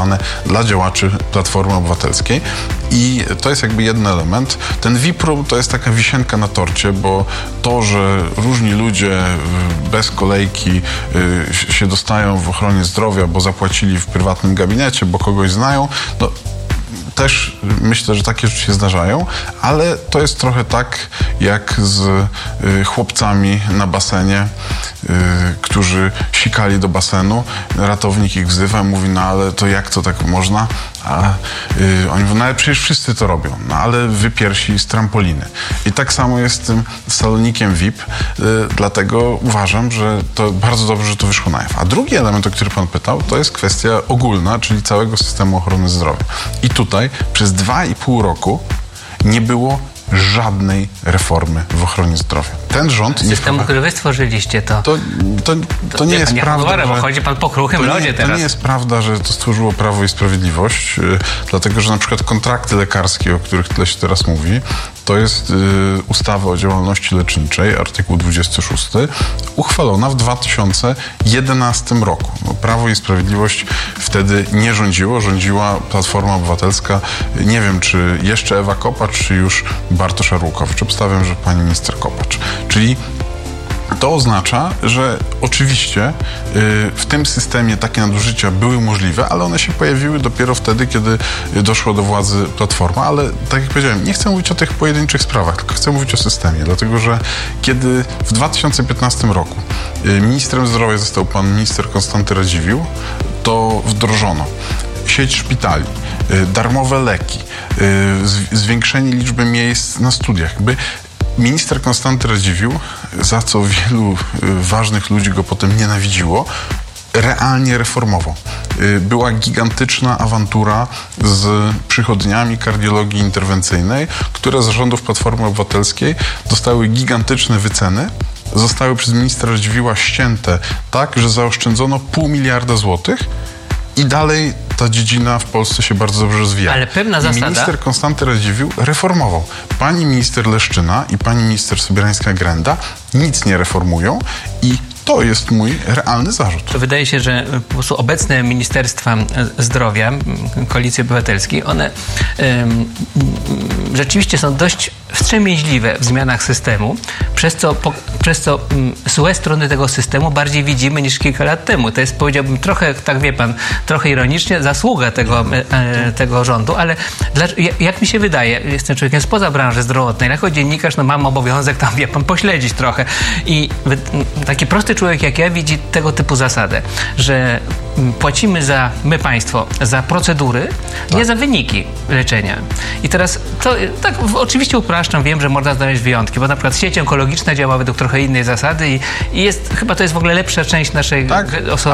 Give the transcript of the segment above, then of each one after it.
dedykowane dla działaczy Platformy Obywatelskiej. I to jest jakby jeden element. Ten VIP Room to jest taka wisienka na torcie, bo to, że różni ludzie bez kolejki się dostają w ochronie zdrowia, bo zapłacili w prywatnym gabinecie, bo kogoś znają, no też myślę, że takie rzeczy się zdarzają, ale to jest trochę tak jak z chłopcami na basenie, którzy sikali do basenu. Ratownik ich wzywa, mówi, no ale to jak to tak można? A oni mówią, no ale przecież wszyscy to robią, no ale wy pierwsi z trampoliny. I tak samo jest z tym salonikiem VIP, dlatego uważam, że to bardzo dobrze, że to wyszło na jaw. A drugi element, o który pan pytał, to jest kwestia ogólna, czyli całego systemu ochrony zdrowia. I tutaj przez 2,5 roku nie było żadnej reformy w ochronie zdrowia. Ten rząd... System, który wy stworzyliście, to nie jest prawda, bo chodzi pan po kruchym lodzie teraz. To nie jest prawda, że to stworzyło Prawo i Sprawiedliwość, dlatego, że na przykład kontrakty lekarskie, o których tyle się teraz mówi, to jest ustawa o działalności leczniczej, artykuł 26, uchwalona w 2011 roku. No, Prawo i Sprawiedliwość wtedy nie rządziło, rządziła Platforma Obywatelska. Nie wiem, czy jeszcze Ewa Kopacz, czy już Bartosz Arłukowicz. Obstawiam, że pani minister Kopacz. Czyli to oznacza, że oczywiście w tym systemie takie nadużycia były możliwe, ale one się pojawiły dopiero wtedy, kiedy doszło do władzy Platforma. Ale tak jak powiedziałem, nie chcę mówić o tych pojedynczych sprawach, tylko chcę mówić o systemie, dlatego że kiedy w 2015 roku ministrem zdrowia został pan minister Konstanty Radziwiłł, to wdrożono sieć szpitali, darmowe leki, zwiększenie liczby miejsc na studiach. Minister Konstanty Radziwiłł, za co wielu ważnych ludzi go potem nienawidziło, realnie reformował. Była gigantyczna awantura z przychodniami kardiologii interwencyjnej, które za rządów Platformy Obywatelskiej dostały gigantyczne wyceny, zostały przez ministra Radziwiłła ścięte tak, że zaoszczędzono 0,5 miliarda złotych i dalej ta dziedzina w Polsce się bardzo dobrze rozwija. Ale pewna zasada... Minister Konstanty Radziwiłł reformował. Pani minister Leszczyna i pani minister Sobierańska-Grenda nic nie reformują i to jest mój realny zarzut. To wydaje się, że po prostu obecne Ministerstwa Zdrowia, Koalicji Obywatelskiej, one rzeczywiście są dość wstrzemięźliwe w zmianach systemu, przez co złe strony tego systemu bardziej widzimy niż kilka lat temu. To jest, powiedziałbym, trochę, tak wie pan, trochę ironicznie, zasługa tego rządu, ale jak mi się wydaje, jestem człowiekiem spoza branży zdrowotnej, jako dziennikarz, no mam obowiązek tam, wie pan, pośledzić trochę. I taki prosty człowiek jak ja widzi tego typu zasadę, że płacimy my państwo, za procedury, nie za wyniki leczenia. I teraz to tak oczywiście upraszczam, wiem, że można znaleźć wyjątki, bo na przykład sieć onkologiczna działa według trochę innej zasady i chyba to jest w ogóle lepsza część naszej osoby. A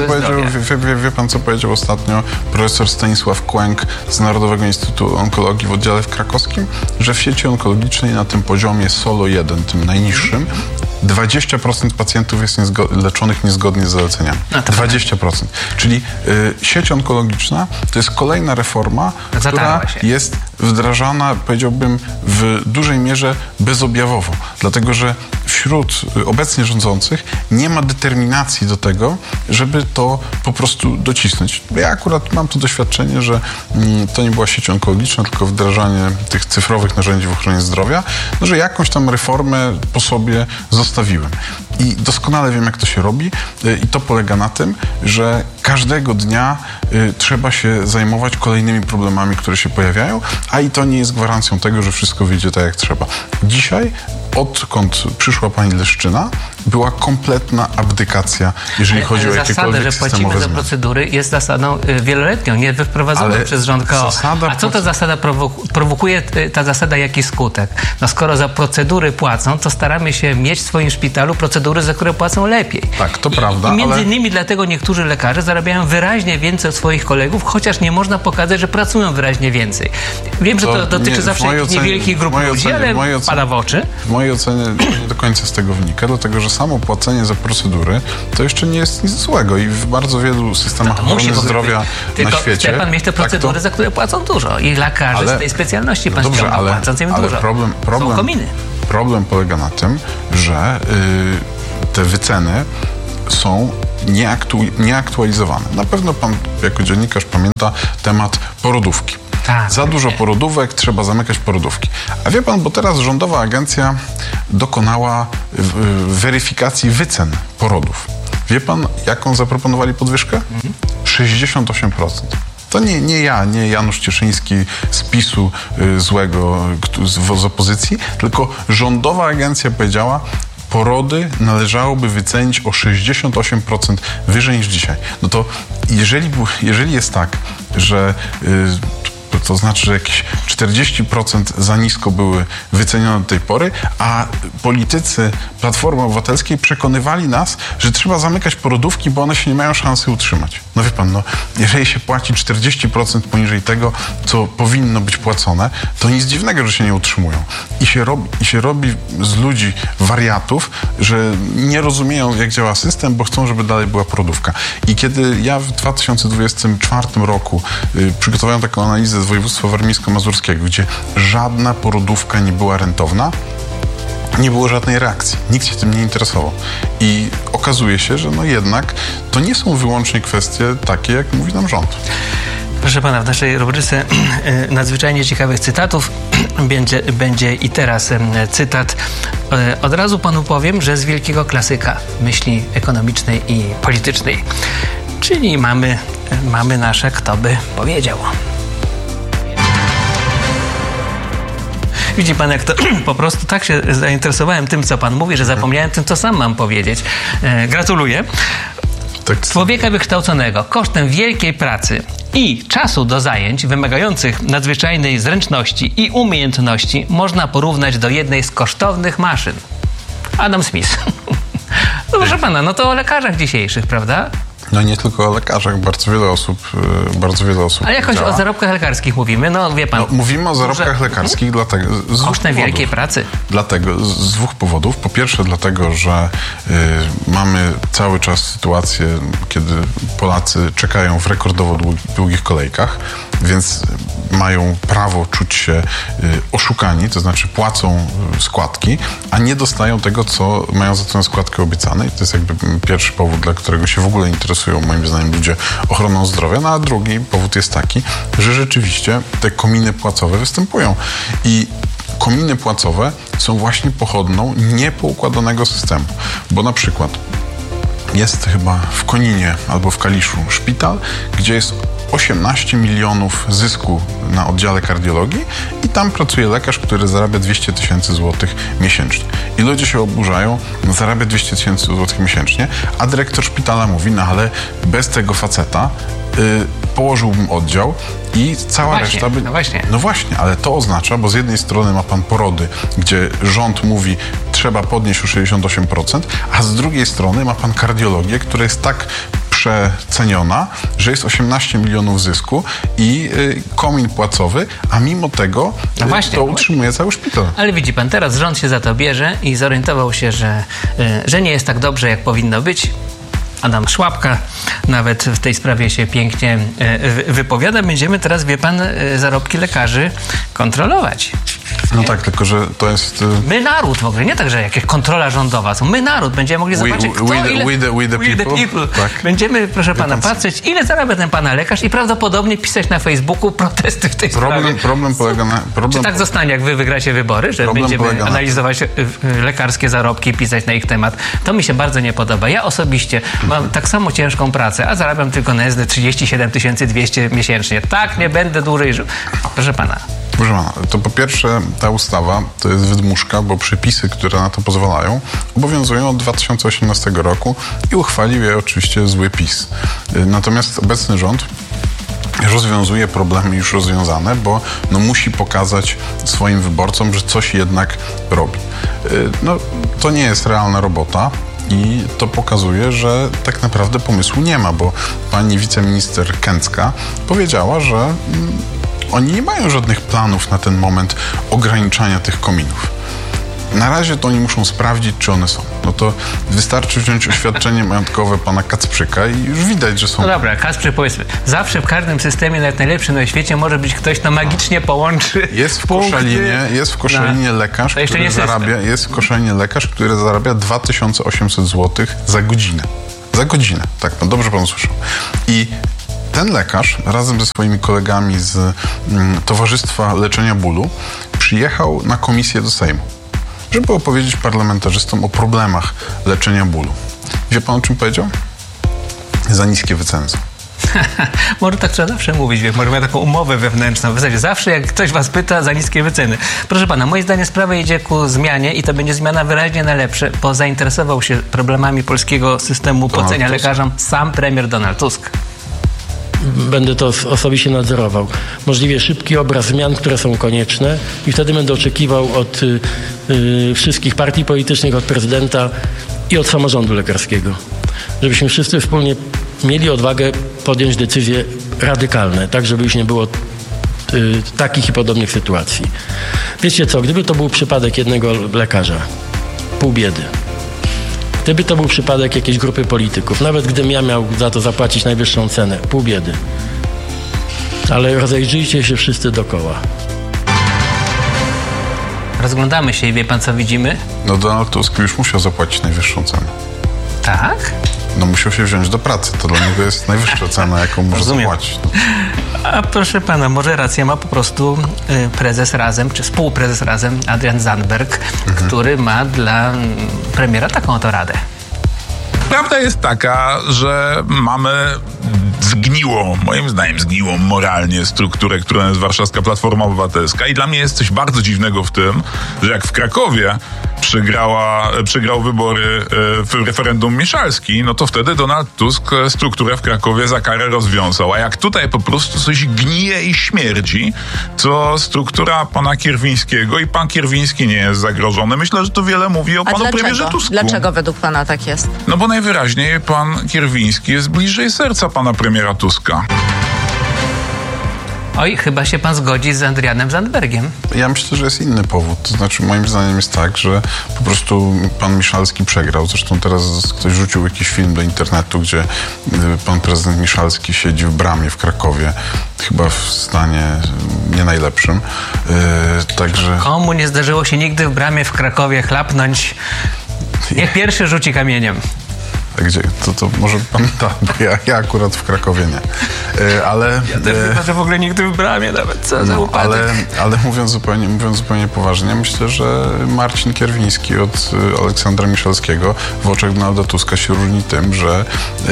wie pan, co powiedział ostatnio profesor Stanisław Kłęk z Narodowego Instytutu Onkologii w oddziale w krakowskim? Że w sieci onkologicznej na tym poziomie SOLO 1, tym najniższym, 20% pacjentów jest leczonych niezgodnie z zaleceniami. 20%. Czyli sieć onkologiczna to jest kolejna reforma, która jest wdrażana, powiedziałbym, w dużej mierze bezobjawowo. Dlatego, że wśród obecnie rządzących nie ma determinacji do tego, żeby to po prostu docisnąć. Ja akurat mam to doświadczenie, że to nie była sieć onkologiczna, tylko wdrażanie tych cyfrowych narzędzi w ochronie zdrowia, no, że jakąś tam reformę po sobie zostawiłem. I doskonale wiem, jak to się robi i to polega na tym, że każdego dnia trzeba się zajmować kolejnymi problemami, które się pojawiają, a i to nie jest gwarancją tego, że wszystko wyjdzie tak, jak trzeba. Dzisiaj, odkąd przyszła pani Leszczyna, była kompletna abdykacja, jeżeli chodzi o jakiekolwiek systemowe zmiany. Zasada, że płacimy za procedury, jest zasadą wieloletnią, nie wyprowadzoną przez rząd KO. A co ta zasada prowokuje, ta zasada, jaki skutek? No skoro za procedury płacą, to staramy się mieć w swoim szpitalu procedury, za które płacą lepiej. Tak, to prawda. I między innymi dlatego niektórzy lekarze zarabiają wyraźnie więcej od swoich kolegów, chociaż nie można pokazać, że pracują wyraźnie więcej. Wiem, że to dotyczy zawsze niewielkich grup ludzi, ale pada w oczy. W mojej ocenie nie do końca z tego wynika, dlatego że samo płacenie za procedury to jeszcze nie jest nic złego i w bardzo wielu systemach ochrony zdrowia na świecie... Chce pan mieć te procedury, za które płacą dużo i lekarze z tej specjalności płacą im dużo. Są kominy. Problem polega na tym, że te wyceny są nieaktualizowane. Na pewno pan jako dziennikarz pamięta temat porodówki. Tak, za dużo porodówek, trzeba zamykać porodówki. A wie pan, bo teraz rządowa agencja dokonała weryfikacji wycen porodów. Wie pan, jaką zaproponowali podwyżkę? 68%. To nie ja, nie Janusz Cieszyński z PiS-u złego, z opozycji, tylko rządowa agencja powiedziała, porody należałoby wycenić o 68% wyżej niż dzisiaj. No to jeżeli jest tak, że to znaczy, że jakieś 40% za nisko były wycenione do tej pory, a politycy Platformy Obywatelskiej przekonywali nas, że trzeba zamykać porodówki, bo one się nie mają szansy utrzymać. No wie pan, jeżeli się płaci 40% poniżej tego, co powinno być płacone, to nic dziwnego, że się nie utrzymują. I się robi z ludzi wariatów, że nie rozumieją, jak działa system, bo chcą, żeby dalej była porodówka. I kiedy ja w 2024 roku przygotowałem taką analizę z województwa warmińsko-mazurskiego, gdzie żadna porodówka nie była rentowna, nie było żadnej reakcji. Nikt się tym nie interesował. I okazuje się, że jednak to nie są wyłącznie kwestie takie, jak mówi nam rząd. Proszę pana, w naszej rubryce nadzwyczajnie ciekawych cytatów będzie i teraz cytat. Od razu panu powiem, że z wielkiego klasyka myśli ekonomicznej i politycznej. Czyli mamy nasze kto by powiedział. Widzi pan, jak to po prostu tak się zainteresowałem tym, co pan mówi, że zapomniałem tym, co sam mam powiedzieć. Gratuluję. Człowieka wykształconego kosztem wielkiej pracy i czasu do zajęć wymagających nadzwyczajnej zręczności i umiejętności można porównać do jednej z kosztownych maszyn. Adam Smith. No proszę pana, to o lekarzach dzisiejszych, prawda? No nie tylko o lekarzach, bardzo wiele osób. Ale jakoś o zarobkach lekarskich mówimy, wie pan. Mówimy o zarobkach lekarskich, dlatego kosztem wielkiej pracy. Dlatego, z dwóch powodów. Po pierwsze dlatego, że mamy cały czas sytuację, kiedy Polacy czekają w rekordowo długich kolejkach, więc mają prawo czuć się oszukani, to znaczy płacą składki, a nie dostają tego, co mają za tę składkę obiecane. I to jest jakby pierwszy powód, dla którego się w ogóle interesują, moim zdaniem, ludzie ochroną zdrowia. No a drugi powód jest taki, że rzeczywiście te kominy płacowe występują. I kominy płacowe są właśnie pochodną niepoukładanego systemu. Bo na przykład jest chyba w Koninie albo w Kaliszu szpital, gdzie jest 18 milionów zysku na oddziale kardiologii i tam pracuje lekarz, który zarabia 200 tysięcy złotych miesięcznie. I ludzie się oburzają, zarabia 200 tysięcy złotych miesięcznie, a dyrektor szpitala mówi, ale bez tego faceta położyłbym oddział i cała reszta by... No właśnie, ale to oznacza, bo z jednej strony ma pan porody, gdzie rząd mówi, trzeba podnieść o 68%, a z drugiej strony ma pan kardiologię, która jest tak przeceniona, że jest 18 milionów zysku i komin płacowy, a mimo tego to utrzymuje cały szpital. Ale widzi pan, teraz rząd się za to bierze i zorientował się, że nie jest tak dobrze, jak powinno być. Adam Szłapka nawet w tej sprawie się pięknie wypowiada. Będziemy teraz, wie pan, zarobki lekarzy kontrolować. No tak, tylko że to jest... My naród w ogóle, nie tak, że jakaś kontrola rządowa. My naród, będziemy mogli zobaczyć, we the people. Tak. Będziemy, proszę pana, patrzeć, ile zarabia ten pana lekarz i prawdopodobnie pisać na Facebooku protesty w tej sprawie. Problem polega na... Czy tak zostanie, jak wy wygracie wybory, że będziemy analizować lekarskie zarobki i pisać na ich temat? To mi się bardzo nie podoba. Ja osobiście mam tak samo ciężką pracę, a zarabiam tylko nędzne 37 200 miesięcznie. Tak, nie będę dłużej żył. Proszę pana, to po pierwsze ta ustawa to jest wydmuszka, bo przepisy, które na to pozwalają, obowiązują od 2018 roku i uchwalił je oczywiście zły PiS. Natomiast obecny rząd rozwiązuje problemy już rozwiązane, bo musi pokazać swoim wyborcom, że coś jednak robi. To nie jest realna robota. I to pokazuje, że tak naprawdę pomysłu nie ma, bo pani wiceminister Kęcka powiedziała, że oni nie mają żadnych planów na ten moment ograniczania tych kominów. Na razie to oni muszą sprawdzić, czy one są. To wystarczy wziąć oświadczenie majątkowe pana Kacprzyka i już widać, że są. No dobra, Kacprzyk, powiedzmy, zawsze w każdym systemie, nawet najlepszym na świecie, może być ktoś, kto magicznie połączy Jest w Koszalinie lekarz, który zarabia 2800 zł za godzinę. Za godzinę. Tak, dobrze pan usłyszał. I ten lekarz razem ze swoimi kolegami z Towarzystwa Leczenia Bólu przyjechał na komisję do Sejmu, żeby opowiedzieć parlamentarzystom o problemach leczenia bólu. Wie pan, o czym powiedział? Za niskie wyceny. Może tak trzeba zawsze mówić, może miał taką umowę wewnętrzną. W zasadzie zawsze jak ktoś was pyta, za niskie wyceny. Proszę pana, moim zdaniem sprawa idzie ku zmianie i to będzie zmiana wyraźnie na lepsze, bo zainteresował się problemami polskiego systemu płacenia lekarzom sam premier Donald Tusk. Będę to osobiście nadzorował. Możliwie szybki obraz zmian, które są konieczne i wtedy będę oczekiwał od wszystkich partii politycznych, od prezydenta i od samorządu lekarskiego, żebyśmy wszyscy wspólnie mieli odwagę podjąć decyzje radykalne, tak żeby już nie było takich i podobnych sytuacji. Wiecie co, gdyby to był przypadek jednego lekarza, pół biedy. Gdyby to był przypadek jakiejś grupy polityków, nawet gdybym ja miał za to zapłacić najwyższą cenę, pół biedy. Ale rozejrzyjcie się wszyscy dookoła. Rozglądamy się i wie pan, co widzimy? No Donald Tusk już musiał zapłacić najwyższą cenę. Tak? No musiał się wziąć do pracy. To dla niego jest najwyższa cena, jaką może zapłacić. A proszę pana, może rację ma po prostu prezes Razem, czy współprezes Razem, Adrian Zandberg, który ma dla premiera taką oto radę. Prawda jest taka, że mamy moim zdaniem zgniłą moralnie strukturę, którą jest Warszawska Platforma Obywatelska i dla mnie jest coś bardzo dziwnego w tym, że jak w Krakowie przegrał wybory w referendum Miszalski, no to wtedy Donald Tusk strukturę w Krakowie za karę rozwiązał, a jak tutaj po prostu coś gnije i śmierdzi, to struktura pana Kierwińskiego i pan Kierwiński nie jest zagrożony. Myślę, że to wiele mówi o panu premierze Tusku. Dlaczego według pana tak jest? No bo najwyraźniej pan Kierwiński jest bliżej serca pana premiera Tuska. Oj, chyba się pan zgodzi z Adrianem Zandbergiem. Ja myślę, że jest inny powód. To znaczy, moim zdaniem jest tak, że po prostu pan Miszalski przegrał. Zresztą teraz ktoś rzucił jakiś film do internetu, gdzie pan prezydent Miszalski siedzi w bramie w Krakowie. Chyba w stanie nie najlepszym. Także... Komu nie zdarzyło się nigdy w bramie w Krakowie chlapnąć? Niech pierwszy rzuci kamieniem. Gdzie? To może pan da, bo ja akurat w Krakowie nie. Ale... Ja też chyba, że w ogóle nigdy w bramie nawet, co za upadek. Ale mówiąc zupełnie poważnie, myślę, że Marcin Kierwiński od Aleksandra Miszalskiego w oczach Donalda Tuska się różni tym, że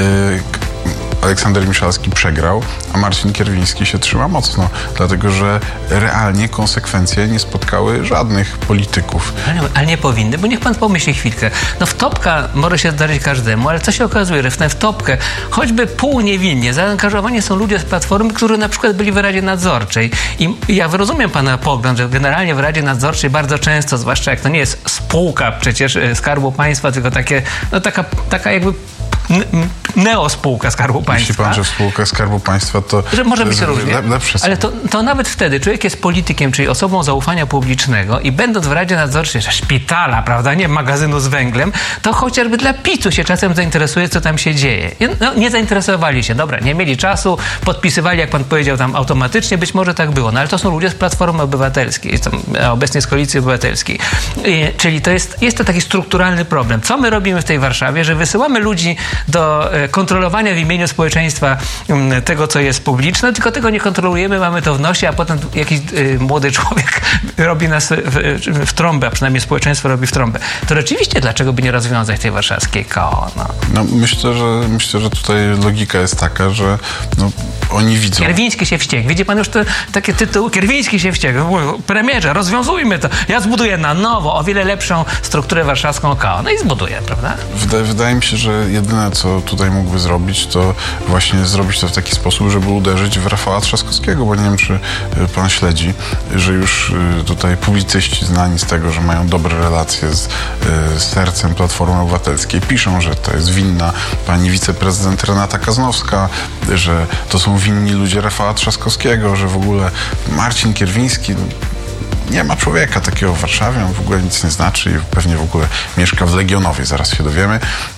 Aleksander Miszalski przegrał, a Marcin Kierwiński się trzyma mocno, dlatego że realnie konsekwencje nie spotkały żadnych polityków. Ale nie powinny, bo niech pan pomyśli chwilkę. No wtopka może się zdarzyć każdemu, ale co się okazuje, że w tę wtopkę choćby półniewinnie zaangażowani są ludzie z Platformy, którzy na przykład byli w Radzie Nadzorczej. I ja rozumiem pana pogląd, że generalnie w Radzie Nadzorczej bardzo często, zwłaszcza jak to nie jest spółka przecież Skarbu Państwa, tylko taka jakby neospółka Skarbu Państwa. Myśli pan, że spółka Skarbu Państwa to że może być różnie, lepsze ale to nawet wtedy człowiek jest politykiem, czyli osobą zaufania publicznego i będąc w Radzie Nadzorczej szpitala, prawda, nie magazynu z węglem, to chociażby dla PiS-u się czasem zainteresuje, co tam się dzieje. No, nie zainteresowali się, dobra, nie mieli czasu, podpisywali, jak pan powiedział, tam automatycznie, być może tak było, no ale to są ludzie z Platformy Obywatelskiej, obecnie z Koalicji Obywatelskiej. Czyli to jest to taki strukturalny problem. Co my robimy w tej Warszawie, że wysyłamy ludzi do kontrolowania w imieniu społeczeństwa tego, co jest publiczne, tylko tego nie kontrolujemy, mamy to w nosie, a potem jakiś młody człowiek robi nas w trąbę, a przynajmniej społeczeństwo robi w trąbę. To rzeczywiście dlaczego by nie rozwiązać tej warszawskiej KO? No myślę, że tutaj logika jest taka, że oni widzą... Kierwiński się wściekł. Widzi pan już takie tytuły? Kierwiński się wściekł. Premierze, rozwiązujmy to. Ja zbuduję na nowo o wiele lepszą strukturę warszawską KO. No i zbuduję, prawda? Wydaje mi się, że jedyne, co tutaj mógłby zrobić, to właśnie zrobić to w taki sposób, żeby uderzyć w Rafała Trzaskowskiego, bo nie wiem, czy pan śledzi, że już tutaj publicyści znani z tego, że mają dobre relacje z sercem Platformy Obywatelskiej, piszą, że to jest winna pani wiceprezydent Renata Kaznowska, że to są winni ludzie Rafała Trzaskowskiego, że w ogóle Marcin Kierwiński nie ma człowieka takiego w Warszawie, on w ogóle nic nie znaczy i pewnie w ogóle mieszka w Legionowie, zaraz się dowiemy,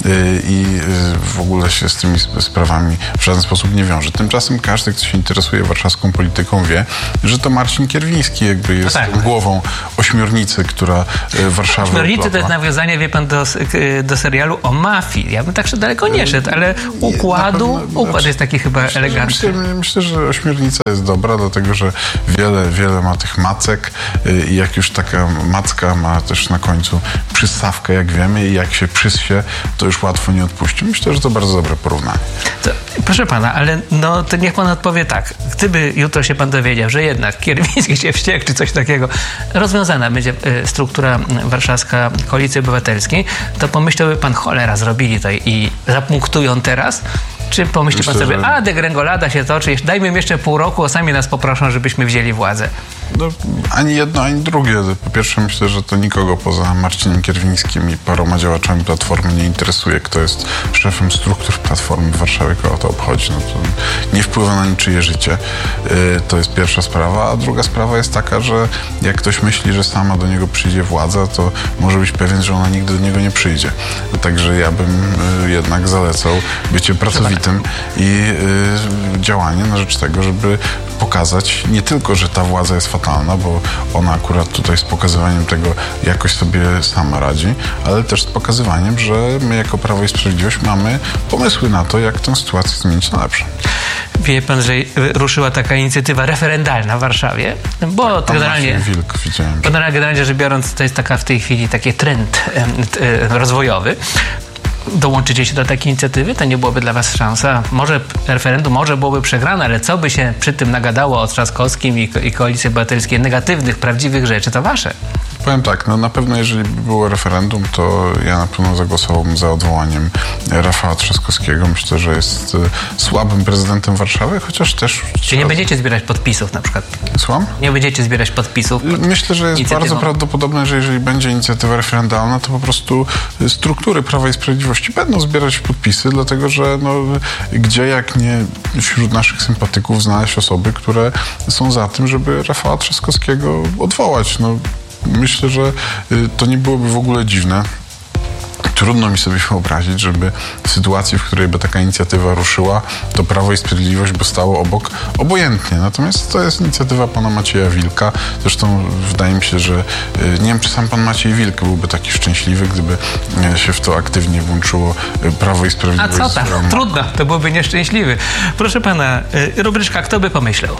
i w ogóle się z tymi sprawami w żaden sposób nie wiąże. Tymczasem każdy, kto się interesuje warszawską polityką, wie, że to Marcin Kierwiński jakby jest głową ośmiornicy, która Warszawę Ośmiornicy to jest nawiązanie, wie pan, do serialu o mafii. Ja bym tak daleko nie szedł, ale układ jest taki chyba elegancki. Myślę, że ośmiornica jest dobra, dlatego że wiele ma tych macek i jak już taka macka ma też na końcu przystawkę, jak wiemy, i jak się przyssie, to już łatwo nie odpuści. Myślę, że to bardzo dobre porównanie. Proszę pana, ale to niech pan odpowie tak. Gdyby jutro się pan dowiedział, że jednak Kierwiński się wściekł, czy coś takiego, rozwiązana będzie struktura warszawska Koalicji Obywatelskiej, to pomyślałby pan, cholera, zrobili to i zapunktują teraz? Czy pomyśli pan sobie, degrengolada się toczy, dajmy im jeszcze pół roku, a sami nas poproszą, żebyśmy wzięli władzę? No, ani jedno, ani drugie. Po pierwsze, myślę, że to nikogo poza Marcinem Kierwińskim i paroma działaczami Platformy nie interesuje, kto jest szefem struktur Platformy w Warszawie, kogo to obchodzi. No to nie wpływa na niczyje życie. To jest pierwsza sprawa. A druga sprawa jest taka, że jak ktoś myśli, że sama do niego przyjdzie władza, to może być pewien, że ona nigdy do niego nie przyjdzie. Także ja bym jednak zalecał bycie pracowitym i działanie na rzecz tego, żeby pokazać nie tylko, że ta władza jest fatalna, bo ona akurat tutaj z pokazywaniem tego jakoś sobie sama radzi, ale też z pokazywaniem, że my jako Prawo i Sprawiedliwość mamy pomysły na to, jak tę sytuację zmienić na lepsze. Wie pan, że ruszyła taka inicjatywa referendalna w Warszawie? Bo tak, generalnie, Wilk, widziałem. Generalnie rzecz biorąc, to jest taka w tej chwili taki trend rozwojowy. Dołączycie się do takiej inicjatywy? To nie byłoby dla was szansa? Może referendum, może byłoby przegrane, ale co by się przy tym nagadało o Trzaskowskim i Koalicji Obywatelskiej negatywnych, prawdziwych rzeczy, to wasze. Powiem tak, na pewno jeżeli by było referendum, to ja na pewno zagłosowałbym za odwołaniem Rafała Trzaskowskiego. Myślę, że jest słabym prezydentem Warszawy, chociaż też... Czy nie będziecie zbierać podpisów na przykład? Słucham? Nie będziecie zbierać podpisów? Myślę, że jest bardzo prawdopodobne, że jeżeli będzie inicjatywa referendalna, to po prostu struktury Prawa i Sprawiedliwości będą zbierać podpisy, dlatego że gdzie jak nie wśród naszych sympatyków znaleźć osoby, które są za tym, żeby Rafała Trzaskowskiego odwołać. Myślę, że to nie byłoby w ogóle dziwne. Trudno mi sobie wyobrazić, żeby w sytuacji, w której by taka inicjatywa ruszyła, to Prawo i Sprawiedliwość by stało obok obojętnie. Natomiast to jest inicjatywa pana Macieja Wilka. Zresztą wydaje mi się, że nie wiem, czy sam pan Maciej Wilk byłby taki szczęśliwy, gdyby się w to aktywnie włączyło Prawo i Sprawiedliwość. A co tam? Trudno, to byłby nieszczęśliwy. Proszę pana, rubryczka Kto by pomyślał?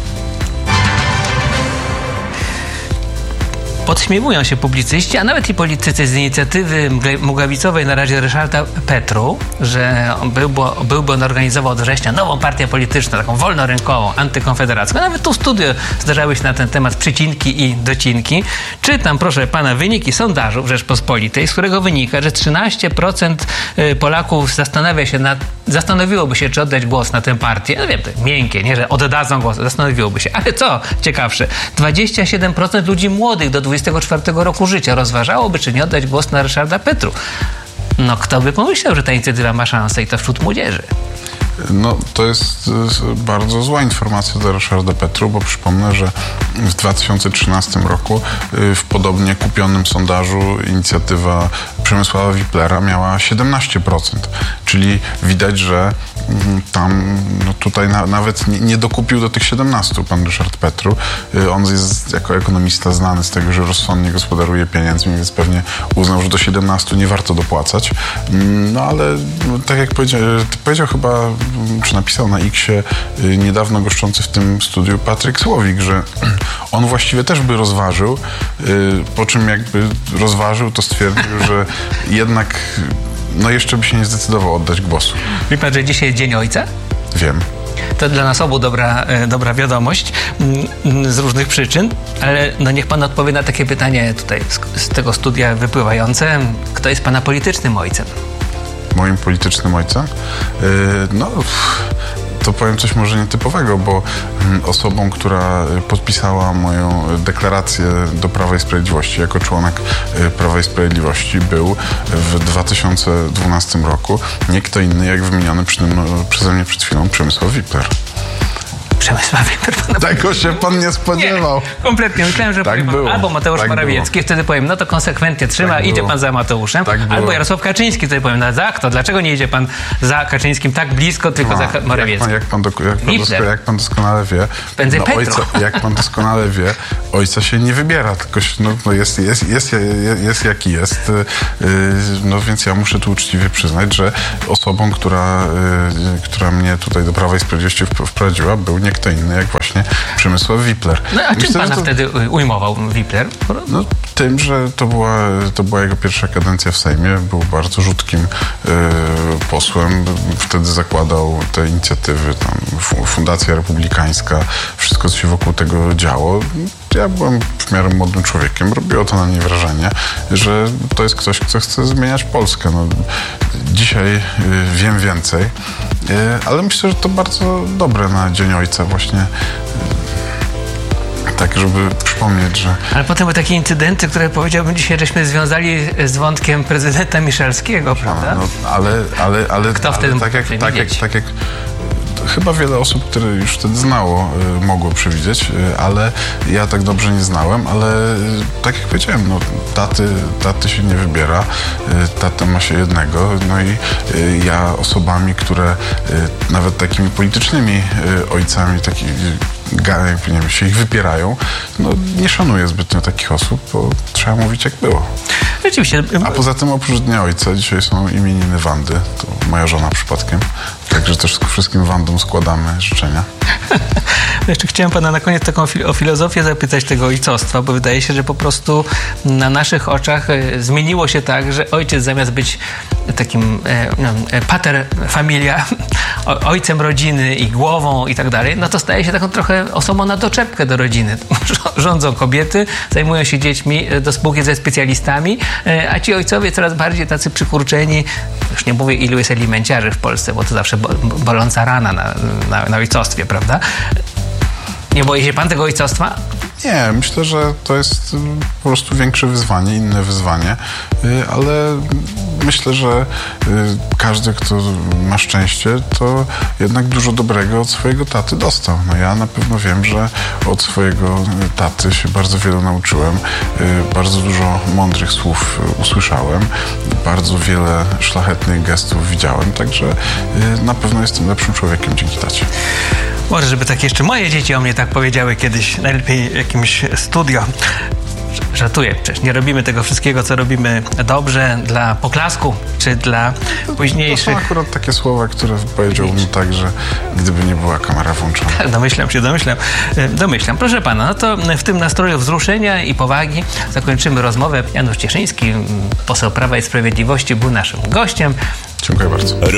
Podśmiewują się publicyści, a nawet i politycy z inicjatywy Mugawicowej na Radzie Ryszarda Petru, że byłby on organizował od września nową partię polityczną, taką wolnorynkową, antykonfederacką. Nawet tu w studiu zdarzały się na ten temat przycinki i docinki. Czytam, proszę pana, wyniki sondażu w Rzeczpospolitej, z którego wynika, że 13% Polaków zastanowiłoby się, czy oddać głos na tę partię. No wiem, to miękkie, nie, że oddadzą głos, zastanowiłoby się. Ale co ciekawsze, 27% ludzi młodych do 24 roku życia rozważałoby, czy nie oddać głos na Ryszarda Petru. Kto by pomyślał, że ta inicjatywa ma szansę i to wśród młodzieży? To jest bardzo zła informacja dla Ryszarda Petru, bo przypomnę, że w 2013 roku w podobnie kupionym sondażu inicjatywa Przemysława Wiplera miała 17%. Czyli widać, że tam tutaj nawet nie dokupił do tych 17 pan Ryszard Petru. On jest jako ekonomista znany z tego, że rozsądnie gospodaruje pieniędzmi, więc pewnie uznał, że do 17 nie warto dopłacać. Ale tak jak powiedział chyba, czy napisał na X-ie niedawno goszczący w tym studiu Patryk Słowik, że on właściwie też by rozważył, po czym jakby rozważył, to stwierdził, że jednak jeszcze by się nie zdecydował oddać głosu. Wie pan, że dzisiaj jest Dzień Ojca? Wiem. To dla nas obu dobra wiadomość z różnych przyczyn, ale niech pan odpowie na takie pytanie tutaj z tego studia wypływające. Kto jest pana politycznym ojcem? Moim politycznym ojcem? To powiem coś może nietypowego, bo osobą, która podpisała moją deklarację do Prawa i Sprawiedliwości jako członek Prawa i Sprawiedliwości był w 2012 roku nie kto inny jak wymieniony przeze mnie przed chwilą Przemysław Wipler. Przemysław Wipler. Tego się pan nie spodziewał. Nie, kompletnie. Myślałem, że Tak było. albo Mateusz Tak Morawiecki, było. wtedy powiem, no to konsekwentnie trzyma, Tak idzie było. pan za Mateuszem, Tak było. albo Jarosław Kaczyński, wtedy powiem, no za kto? Dlaczego nie idzie pan za Kaczyńskim tak blisko, tylko za Morawieckim? Jak pan doskonale wie, Pędzę Petro. jak pan doskonale wie, ojca się nie wybiera, tylko jest jaki jest. No więc ja muszę tu uczciwie przyznać, że osobą, która mnie tutaj do Prawa i Sprawiedliwości wprowadziła, był nie kto inny, jak właśnie Przemysław Wipler. No a czym pana wtedy ujmował Wipler? No, tym, że to była jego pierwsza kadencja w Sejmie. Był bardzo rzutkim posłem. Wtedy zakładał te inicjatywy, tam Fundacja Republikańska, wszystko, co się wokół tego działo. Ja byłem w miarę młodym człowiekiem. Robiło to na mnie wrażenie, że to jest ktoś, kto chce zmieniać Polskę. No, dzisiaj wiem więcej, ale myślę, że to bardzo dobre na Dzień Ojca właśnie. Tak, żeby przypomnieć, że... Ale potem były takie incydenty, które powiedziałbym dzisiaj, żeśmy związali z wątkiem prezydenta Miszalskiego, prawda? No, ale kto wtedy tak jak chyba wiele osób, które już wtedy znało, mogło przewidzieć, ale ja tak dobrze nie znałem, ale tak jak powiedziałem, no, taty się nie wybiera, tatę ma się jednego, no i ja osobami, które nawet takimi politycznymi ojcami, nie wiem, się ich wypierają, no nie szanuję zbytnio takich osób, bo trzeba mówić jak było. Rzeczywiście. A poza tym oprócz Dnia Ojca dzisiaj są imieniny Wandy, to moja żona przypadkiem, także też wszystkim Wandom składamy życzenia. Jeszcze chciałem pana na koniec taką o filozofię zapytać tego ojcostwa, bo wydaje się, że po prostu na naszych oczach zmieniło się tak, że ojciec zamiast być takim pater familia, ojcem rodziny i głową i tak dalej, no to staje się taką trochę osobą na doczepkę do rodziny. Rządzą kobiety, zajmują się dziećmi, do spółki ze specjalistami, a ci ojcowie coraz bardziej tacy przykurczeni, już nie mówię ilu jest alimenciarzy w Polsce, bo to zawsze boląca rana na ojcostwie, prawda? Nie boi się pan tego ojcostwa? Nie, myślę, że to jest po prostu większe wyzwanie, inne wyzwanie, ale myślę, że każdy, kto ma szczęście, to jednak dużo dobrego od swojego taty dostał. No ja na pewno wiem, że od swojego taty się bardzo wiele nauczyłem, bardzo dużo mądrych słów usłyszałem, bardzo wiele szlachetnych gestów widziałem, także na pewno jestem lepszym człowiekiem dzięki tacie. Może, żeby tak jeszcze moje dzieci o mnie tak powiedziały kiedyś, najlepiej w jakimś studio. Żartuję, przecież nie robimy tego wszystkiego, co robimy dobrze dla poklasku, czy dla późniejszych... To są akurat takie słowa, które powiedziałbym tak, że gdyby nie była kamera włączona. Tak, domyślam. Proszę pana, no to w tym nastroju wzruszenia i powagi zakończymy rozmowę. Janusz Cieszyński, poseł Prawa i Sprawiedliwości, był naszym gościem. Dziękuję bardzo.